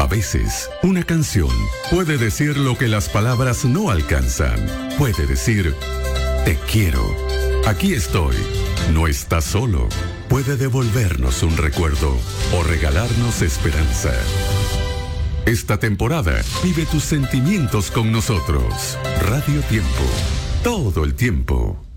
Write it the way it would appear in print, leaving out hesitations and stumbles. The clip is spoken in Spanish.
veces, una canción puede decir lo que las palabras no alcanzan. Puede decir, te quiero. Aquí estoy. No estás solo. Puede devolvernos un recuerdo o regalarnos esperanza. Esta temporada, vive tus sentimientos con nosotros. Radio Tiempo. Todo el tiempo.